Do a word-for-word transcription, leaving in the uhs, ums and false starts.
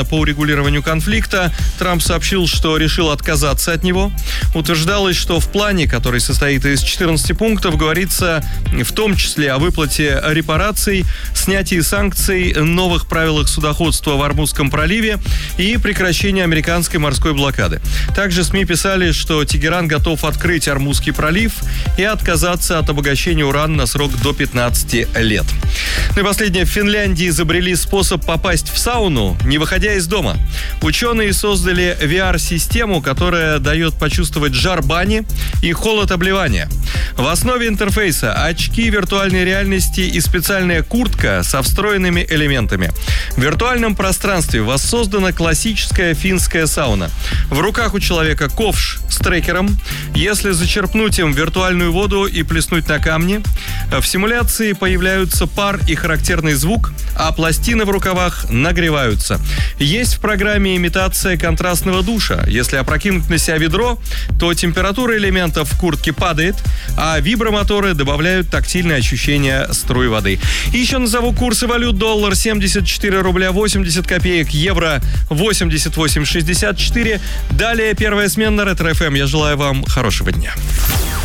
по урегулированию конфликта. Трамп сообщил, что решил отказаться от него. Утверждалось, что в плане, который состоит из четырнадцати пунктов, говорится в том числе о выплате репараций, снятии санкций, новых правилах судоходства в Ормузском проливе и прекращении американской морской блокады. Также СМИ писали, что Тегеран готов открыть Ормузский пролив и отказаться от обогащения урана на срок до пятнадцати лет. Ну и последнее. В Финляндии изобрели способ попасть в сауну, не выходя из дома. Ученые создали ви ар-систему, которая дает почувствовать жар бани и холод обливания. В основе интерфейса очки виртуальной реальности и специальная куртка со встроенными элементами. В виртуальном пространстве воссоздана классическая финская сауна. В руках у человека ковш с трекером. Если зачерпнуть им виртуальную воду и плеснуть на камни, в симуляции появляются пар и характерный звук, а пластины в рукавах нагреваются. Есть в программе имитация контрастного душа. Если опрокинуть на себя ведро, то температура элементов в куртке падает, а вибромоторы добавляют тактильное ощущение струй воды. И еще назову курсы валют. Доллар семьдесят четыре рубля восемьдесят копеек, евро восемьдесят восемь шестьдесят четыре. Далее первая смена Ретро эф эм. Я желаю вам хорошего дня.